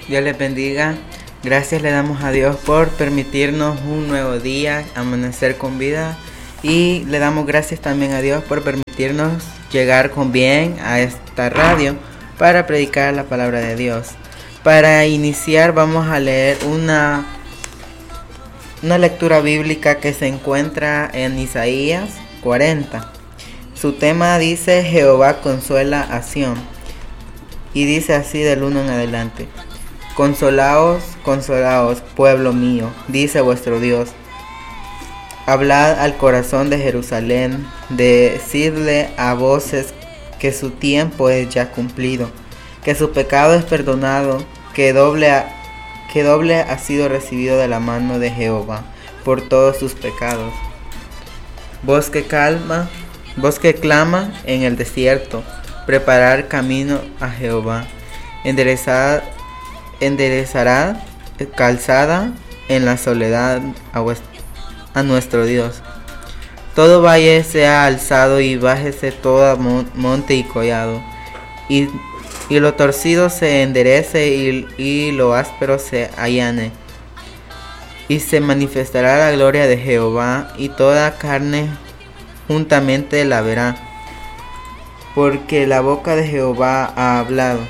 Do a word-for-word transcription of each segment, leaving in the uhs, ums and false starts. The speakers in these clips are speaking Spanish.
Dios les bendiga. Gracias le damos a Dios por permitirnos un nuevo día, amanecer con vida. Y le damos gracias también a Dios por permitirnos llegar con bien a esta radio para predicar la palabra de Dios. Para iniciar vamos a leer una, una lectura bíblica que se encuentra en Isaías cuarenta. Su tema dice: Jehová consuela a Sión. Y dice así del uno en adelante: Consolaos, consolaos, pueblo mío, dice vuestro Dios. Hablad al corazón de Jerusalén, decidle a voces que su tiempo es ya cumplido, que su pecado es perdonado, que doble ha, que doble ha sido recibido de la mano de Jehová por todos sus pecados. Voz que calma, voz que clama en el desierto, preparar camino a Jehová, enderezad, enderezará calzada en la soledad a, vuestro, a nuestro Dios. Todo valle sea alzado y bájese todo monte y collado, y, y lo torcido se enderece y, y lo áspero se allane. Y se manifestará la gloria de Jehová, y toda carne juntamente la verá, porque la boca de Jehová ha hablado.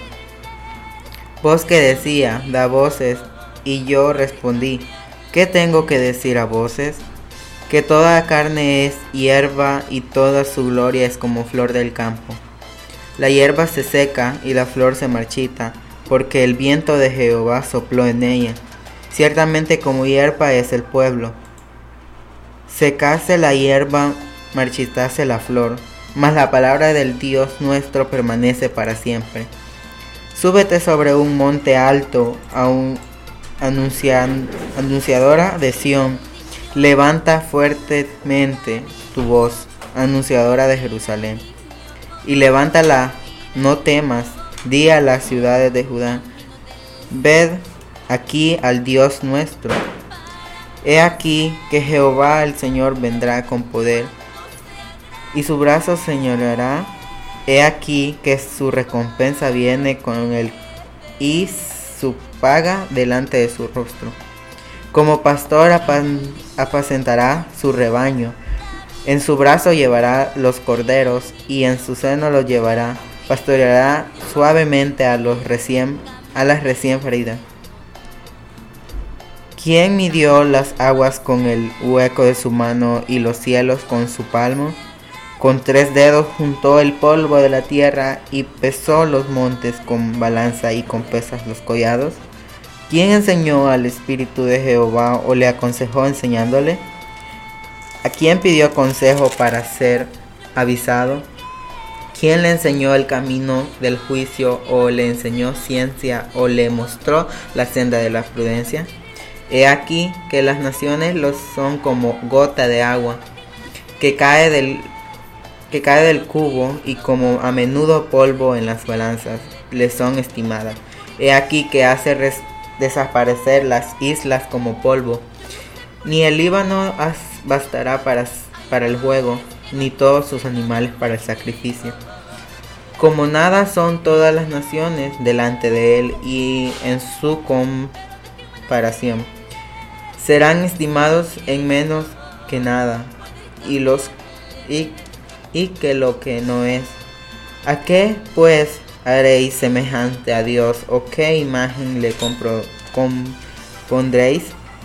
Voz que decía, da voces, y yo respondí, ¿qué tengo que decir a voces? Que toda carne es hierba, y toda su gloria es como flor del campo. La hierba se seca, y la flor se marchita, porque el viento de Jehová sopló en ella. Ciertamente como hierba es el pueblo. Secase la hierba, marchitase la flor, mas la palabra del Dios nuestro permanece para siempre. Súbete sobre un monte alto, a un anuncian, anunciadora de Sión. Levanta fuertemente tu voz, anunciadora de Jerusalén. Y levántala, no temas, di a las ciudades de Judá: ved aquí al Dios nuestro. He aquí que Jehová el Señor vendrá con poder, y su brazo señoreará. He aquí que su recompensa viene con él, y su paga delante de su rostro. Como pastor apacentará su rebaño, en su brazo llevará los corderos, y en su seno los llevará. Pastoreará suavemente a los recién, a las recién paridas. ¿Quién midió las aguas con el hueco de su mano, y los cielos con su palmo? Con tres dedos juntó el polvo de la tierra, y pesó los montes con balanza, y con pesas los collados. ¿Quién enseñó al Espíritu de Jehová, o le aconsejó enseñándole? ¿A quién pidió consejo para ser avisado? ¿Quién le enseñó el camino del juicio, o le enseñó ciencia, o le mostró la senda de la prudencia? He aquí que las naciones los son como gota de agua, que cae del, que cae del cubo, y como a menudo polvo en las balanzas le son estimadas. He aquí que hace res, desaparecer las islas como polvo. Ni el Líbano bastará para, para el juego, ni todos sus animales para el sacrificio. Como nada son todas las naciones delante de él, y en su comparación serán estimados en menos que nada, y los y, y que lo que no es. ¿A qué pues haréis semejante a Dios, o qué imagen le compro, compondréis?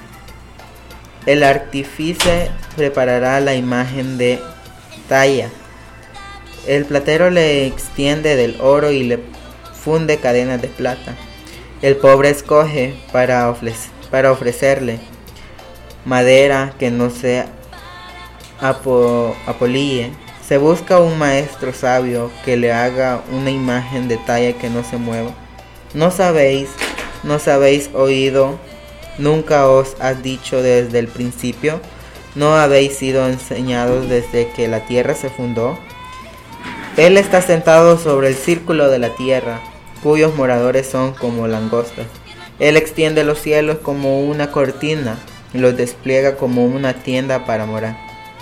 El artífice preparará la imagen de talla. El platero le extiende del oro y le funde cadenas de plata. El pobre escoge para, ofrece, para ofrecerle madera que no se apo, apolille. Se busca un maestro sabio que le haga una imagen de talla que no se mueva. ¿No sabéis, no sabéis oído? ¿Nunca os has dicho desde el principio? ¿No habéis sido enseñados desde que la tierra se fundó? Él está sentado sobre el círculo de la tierra, cuyos moradores son como langostas. Él extiende los cielos como una cortina, y los despliega como una tienda para morar.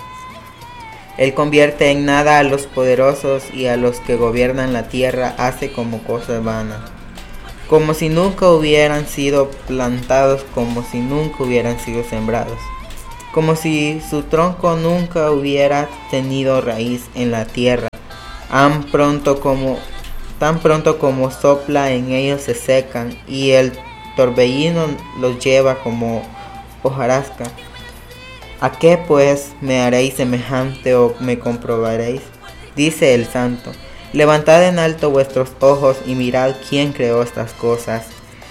Él convierte en nada a los poderosos, y a los que gobiernan la tierra hace como cosas vanas. como si nunca hubieran sido plantados, como si nunca hubieran sido sembrados, como si su tronco nunca hubiera tenido raíz en la tierra. Tan pronto como, tan pronto como sopla en ellos se secan, y el torbellino los lleva como hojarasca. ¿A qué pues me haréis semejante o me comprobaréis? Dice el Santo. Levantad en alto vuestros ojos y mirad quién creó estas cosas.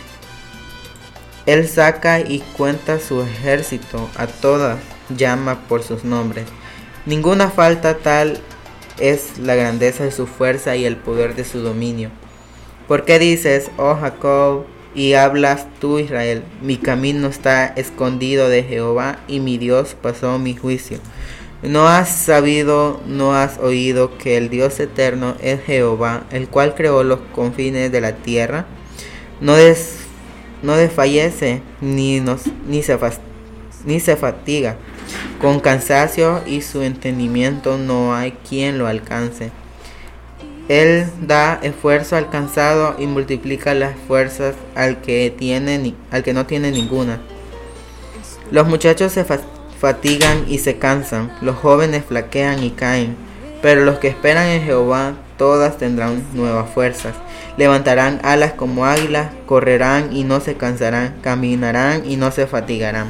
Él saca y cuenta su ejército, a todas llama por sus nombres. Ninguna falta tal es la grandeza de su fuerza y el poder de su dominio. ¿Por qué dices, oh Jacob, y hablas tú, Israel? Mi camino está escondido de Jehová, y mi Dios pasó mi juicio. ¿No has sabido, no has oído que el Dios eterno es Jehová, el cual creó los confines de la tierra? No, des, no desfallece, ni, nos, ni, se fast, ni se fatiga con cansancio, y su entendimiento no hay quien lo alcance. Él da esfuerzo al cansado y multiplica las fuerzas al que, tiene, al que no tiene ninguna. Los muchachos se fatigan fatigan y se cansan, los jóvenes flaquean y caen, pero los que esperan en Jehová, todas tendrán nuevas fuerzas. Levantarán alas como águilas, correrán y no se cansarán, caminarán y no se fatigarán.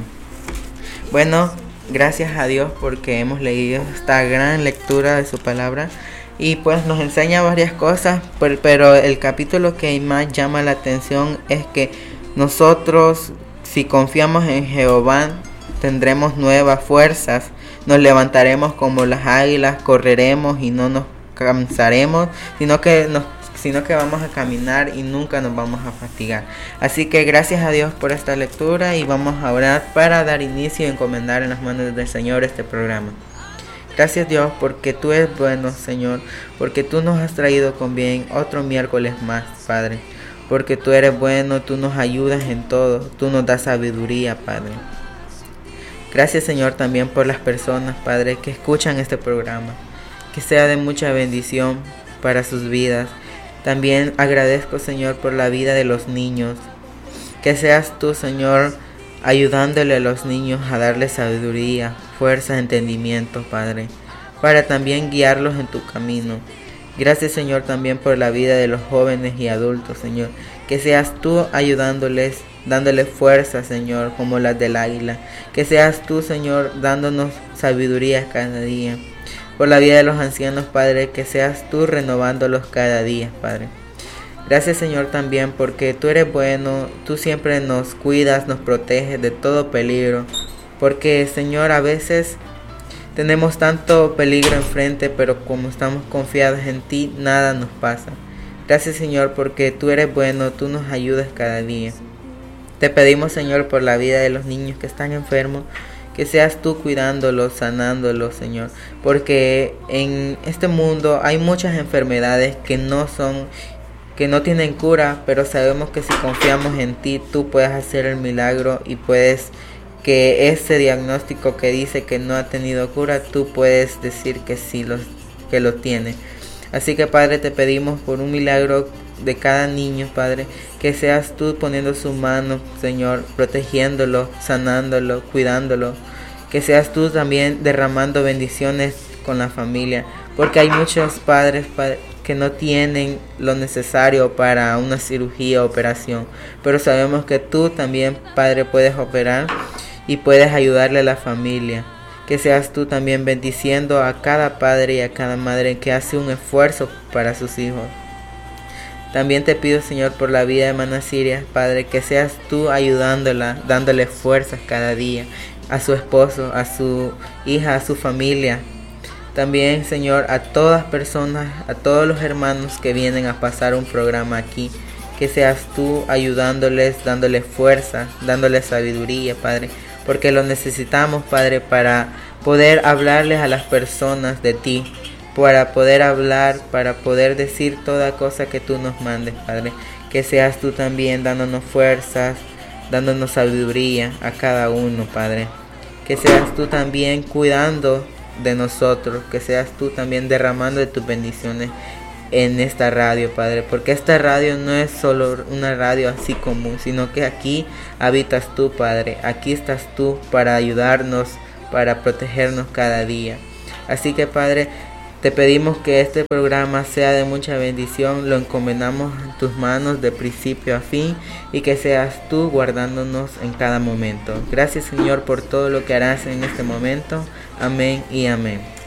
Bueno, gracias a Dios porque hemos leído esta gran lectura de su palabra, y pues nos enseña varias cosas, pero el capítulo que más llama la atención es que nosotros, si confiamos en Jehová, tendremos nuevas fuerzas, nos levantaremos como las águilas, correremos y no nos cansaremos, sino que, nos, sino que vamos a caminar y nunca nos vamos a fatigar. Así que gracias a Dios por esta lectura, y vamos a orar para dar inicio y encomendar en las manos del Señor este programa. Gracias Dios porque tú eres bueno, Señor, porque tú nos has traído con bien otro miércoles más, Padre, porque tú eres bueno, tú nos ayudas en todo, tú nos das sabiduría, Padre. Gracias Señor también por las personas, Padre, que escuchan este programa, que sea de mucha bendición para sus vidas. También agradezco, Señor, por la vida de los niños, que seas tú, Señor, ayudándole a los niños a darle sabiduría, fuerza, entendimiento, Padre, para también guiarlos en tu camino. Gracias Señor también por la vida de los jóvenes y adultos, Señor, que seas tú ayudándoles, dándoles fuerza, Señor, como las del águila. Que seas tú, Señor, dándonos sabiduría cada día. Por la vida de los ancianos, Padre, que seas tú renovándolos cada día, Padre. Gracias, Señor, también porque tú eres bueno, tú siempre nos cuidas, nos proteges de todo peligro. Porque, Señor, a veces tenemos tanto peligro enfrente, pero como estamos confiados en ti, nada nos pasa. Gracias, Señor, porque tú eres bueno, tú nos ayudas cada día. Te pedimos, Señor, por la vida de los niños que están enfermos, que seas tú cuidándolos, sanándolos, Señor, porque en este mundo hay muchas enfermedades que no son, que no tienen cura, pero sabemos que si confiamos en ti, tú puedes hacer el milagro y puedes que ese diagnóstico que dice que no ha tenido cura, tú puedes decir que sí lo, que lo tiene. Así que, Padre, te pedimos por un milagro de cada niño, Padre, que seas tú poniendo su mano, Señor, protegiéndolo, sanándolo, cuidándolo, que seas tú también derramando bendiciones con la familia, porque hay muchos padres, padre, que no tienen lo necesario para una cirugía o operación, pero sabemos que tú también, Padre, puedes operar y puedes ayudarle a la familia. Que seas tú también bendiciendo a cada padre y a cada madre que hace un esfuerzo para sus hijos. También te pido, Señor, por la vida de Mana Siria, Padre, que seas tú ayudándola, dándole fuerzas cada día a su esposo, a su hija, a su familia. También, Señor, a todas personas, a todos los hermanos que vienen a pasar un programa aquí, que seas tú ayudándoles, dándoles fuerza, dándoles sabiduría, Padre, porque lo necesitamos, Padre, para poder hablarles a las personas de ti, para poder hablar, para poder decir toda cosa que tú nos mandes, Padre. Que seas tú también dándonos fuerzas, dándonos sabiduría a cada uno, Padre. Que seas tú también cuidando de nosotros, que seas tú también derramando de tus bendiciones en esta radio, Padre, porque esta radio no es solo una radio así común, sino que aquí habitas tú, Padre, aquí estás tú para ayudarnos, para protegernos cada día. Así que, Padre, te pedimos que este programa sea de mucha bendición, lo encomendamos en tus manos de principio a fin y que seas tú guardándonos en cada momento. Gracias, Señor, por todo lo que harás en este momento. Amén y amén.